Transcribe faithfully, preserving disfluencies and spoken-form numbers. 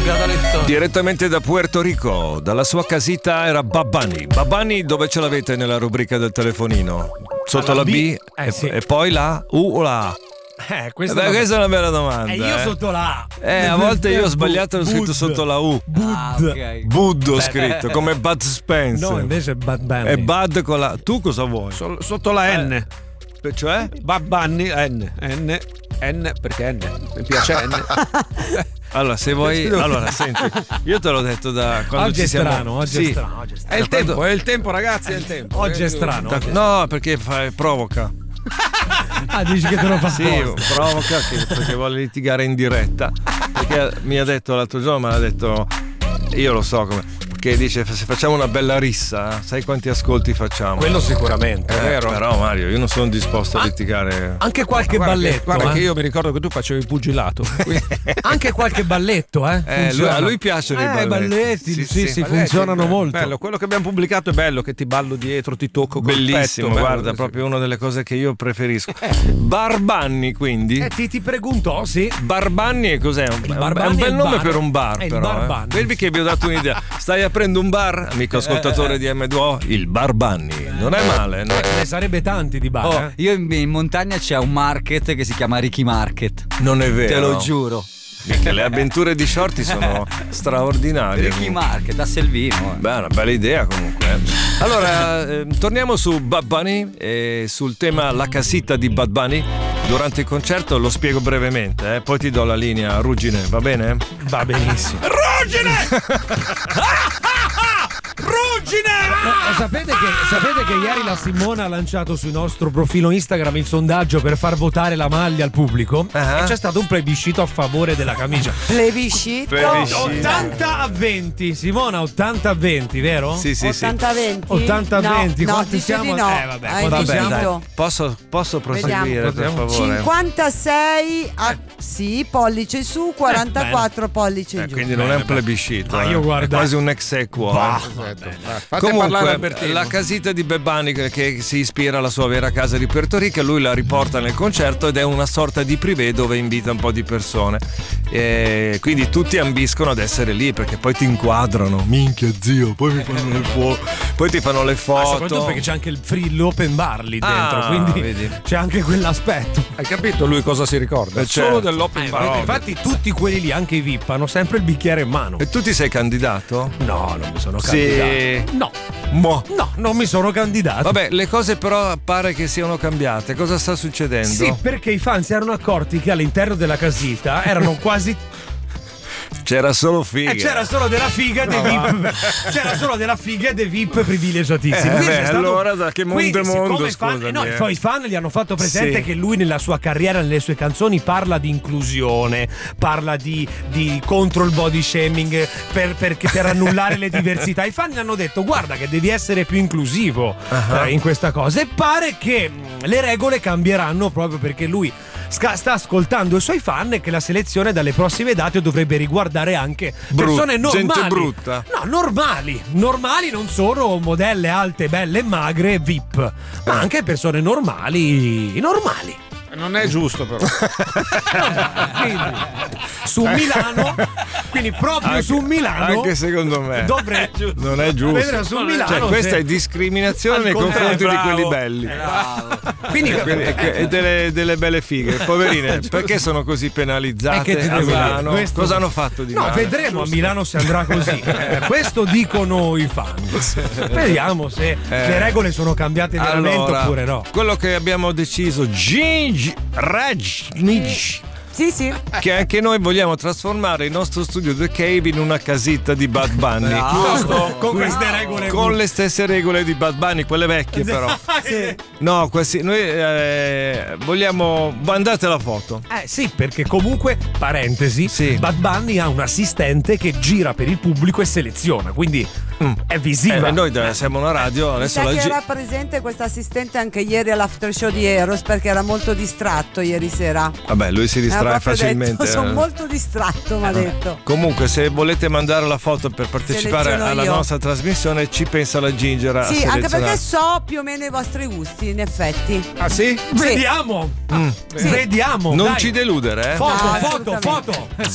Direttamente da Puerto Rico, dalla sua casita era Bad Bunny. Bad Bunny dove ce l'avete nella rubrica del telefonino? Sotto la B, B eh, e, sì. e poi la U o la A? Eh, questa, Beh, è, questa è una bella domanda. E io eh. sotto la A. Eh, a volte io ho sbagliato e ho scritto sotto la U. Bud. Ah, okay. Bud ho scritto, come Bud Spencer. No, invece è Bad Bunny. E Bud con la... Tu cosa vuoi? So- sotto la N. Eh, cioè? Bad Bunny, N. N. N perché N. Mi piace N. Allora, se vuoi... Allora, senti, ci te l'ho detto da quando oggi ci è siamo... strano, oggi sì. è strano, oggi è strano. È il tempo, è il tempo, ragazzi, è il tempo. Oggi è strano. Oggi è No, perché fa, provoca. Ah, dici che te lo fa Sì, apposta. provoca che, perché vuole litigare in diretta. Perché mi ha detto l'altro giorno, mi ha detto, io lo so come, che dice se facciamo una bella rissa, sai quanti ascolti facciamo? Quello sicuramente, Eh, è vero. Però Mario, io non sono disposto a litigare. Anche qualche Guarda che- balletto. Guarda eh. che io mi ricordo che tu facevi il pugilato. quindi- Anche qualche balletto, eh. Eh, lui- funziona. a lui piacciono i Eh, balletti. Sì, Sì, sì, sì. sì, Balletti, funzionano bello, molto. Bello, quello che abbiamo pubblicato è bello, che ti ballo dietro, ti tocco col Bellissimo, petto, guarda, bello, proprio una delle cose che io preferisco. Barbanni, quindi. Eh, ti, ti preguntò, sì. Barbanni è cos'è? Un, Il è un Barbanni è bel il nome bar. per un bar, È il però. Barbanni. Eh. Vedi che vi ho dato un'idea. Stai aprendo un bar, amico ascoltatore di M due O? Il Barbanni. Non è male, no? Ne sarebbe tanti di bar. Oh, eh. io in, in montagna c'è un market che si chiama Ricky Market. Non è vero. Te lo giuro. Perché le avventure di Shorty sono straordinarie. Ricky Market a Selvino. Beh, è una bella idea comunque. eh. Allora, eh, torniamo su Bad Bunny e sul tema La casita di Bad Bunny. Durante il concerto lo spiego brevemente, eh, poi ti do la linea a Ruggine, va bene? Va benissimo. Ruggine! Eh, sapete, che, sapete che ieri la Simona ha lanciato sul nostro profilo Instagram il sondaggio per far votare la maglia al pubblico Ah. e c'è stato un plebiscito a favore della camicia. Plebiscito. Plebiscito. ottanta a venti, Simona, ottanta a venti, vero? Sì, sì, sì. ottanta a venti. ottanta a venti, no, quanti no, dice siamo? di no. Eh, vabbè, Hai quanti Vabbè, siamo? dai, visto? posso, posso proseguire per Vediamo. favore? cinquantasei a sì, pollice su, quarantaquattro pollice in Eh, giù. quindi non è un plebiscito, Ma eh. io guarda- è quasi un ex equo. eh. Fate parlare Comunque, Albertino. la casita di Bad Bunny che, che si ispira alla sua vera casa di Puerto Rico, lui la riporta nel concerto ed è una sorta di privé dove invita un po' di persone. E quindi tutti ambiscono ad essere lì perché poi ti inquadrano. Minchia zio, poi mi fanno le foto, poi ti fanno le Ma soprattutto foto. perché c'è anche il free l'open bar lì dentro, Ah, quindi vedi. c'è anche quell'aspetto. Hai capito lui cosa si ricorda? Eh, Solo certo. dell'open Eh, bar. infatti tutti quelli lì, anche i V I P, hanno sempre il bicchiere in mano. E tu ti sei candidato? No, non mi sono Sì. candidato. No, Mo. no, non mi sono candidato. Vabbè, le cose però pare che siano cambiate. Cosa sta succedendo? Sì, perché i fan si erano accorti che all'interno della casita erano quasi. C'era solo figa. E c'era solo della figa dei V I P. C'era solo della figa dei V I P privilegiatissimi. Eh, Quindi beh, c'è stato- allora da che mondo Quindi, è mondo, siccome i fan, scusami, no, eh. poi i fan gli hanno fatto presente Sì. che lui nella sua carriera, nelle sue canzoni, parla di inclusione, parla di, di contro il body shaming, per, perché- per annullare le diversità. I fan gli hanno detto: guarda, che devi essere più inclusivo Ah. eh, in questa cosa. E pare che mh, le regole cambieranno proprio perché lui sca- sta ascoltando i suoi fan e che la selezione dalle prossime date dovrebbe riguardare anche Brut- persone normali. gente brutta. No, normali. Normali non solo modelle alte, belle e magre, V I P, ma Eh. anche persone normali. Normali. Non è giusto però. Quindi, su Milano, quindi proprio Anche- su Milano. Anche secondo me. Dovre- Non è giusto. Vedrà su Milano. Cioè, questa se- è discriminazione Al nei contrario, confronti di bravo. quelli belli. Bravo. Quindi, Quindi, e- e delle, delle belle fighe, poverine, perché sono così penalizzate Eh, che ti a devo dire? Milano? Questo- Cosa hanno fatto di No, male? vedremo a Milano se andrà così. Eh, questo dicono i fan. Vediamo se le regole sono cambiate veramente Allora, oppure no. quello che abbiamo deciso, Ginge Rajnic, Sì, sì. che anche noi vogliamo trasformare il nostro studio The Cave in una casita di Bad Bunny. Giusto, con queste regole. Con le stesse regole di Bad Bunny, quelle vecchie però. Sì. No, questi, noi eh, vogliamo. Mandate la foto. Eh sì, perché comunque, parentesi, Sì. Bad Bunny ha un assistente che gira per il pubblico e seleziona, quindi Mm. è visiva. Eh, noi da- siamo una radio, Mi adesso sa la che gi- era presente questo assistente anche ieri all'after show di Eros perché era molto distratto ieri sera. Vabbè, lui si Ha distrae proprio facilmente. detto, sono eh. molto distratto, mi ha detto. Comunque, se volete mandare la foto per partecipare Seleziono alla io. nostra trasmissione, ci pensa la Ginger a Sì, anche selezionare. perché so più o meno i vostri gusti, in effetti. Ah sì? Vediamo, vediamo. Non dai. ci deludere, eh? Foto, No, foto, assolutamente. foto.